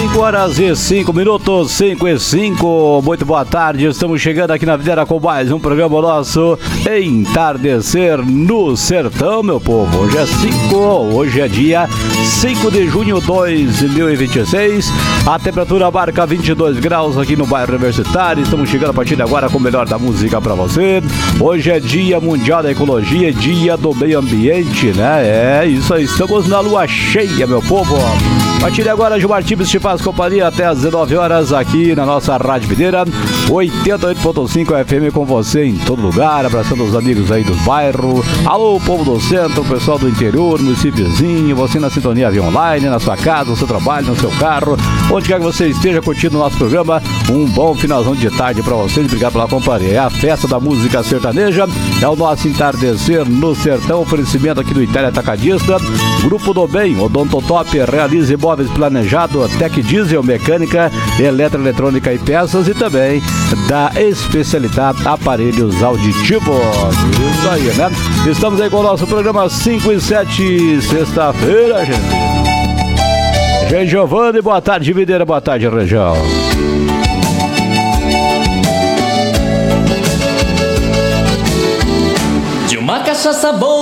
5h05, 5h05. Muito boa tarde, estamos chegando aqui na Videira com mais um programa nosso Entardecer no Sertão, meu povo. Hoje é dia 5 de junho de 2026. A temperatura marca 22 graus aqui no bairro Universitário. Estamos chegando a partir de agora com o melhor da música pra você. Hoje é Dia Mundial da Ecologia, Dia do Meio Ambiente, né? É isso aí, estamos na lua cheia, meu povo. A partir de agora, Gilmar Tibes te faz companhia até às 19 horas aqui na nossa Rádio Videira 88.5 FM com você em todo lugar, abraçando os amigos aí do bairro. Alô, povo do centro, pessoal do interior, município vizinho, você na sintonia via online, na sua casa, no seu trabalho, no seu carro, onde quer que você esteja curtindo o nosso programa. Um bom finalzão de tarde pra vocês, obrigado pela companhia. É a festa da música sertaneja, é o nosso Entardecer no Sertão, oferecimento aqui do Itália Atacadista, Grupo do Bem, Odontotop, Realize Imóveis Planejado, Tec Diesel, Mecânica, Eletroeletrônica e Peças, e também da especialidade Aparelhos Auditivos. Isso aí, né? Estamos aí com o nosso programa 5 e 7, sexta-feira, gente. Gente Giovanni, boa tarde, Videira, boa tarde, região. De uma cachaça boa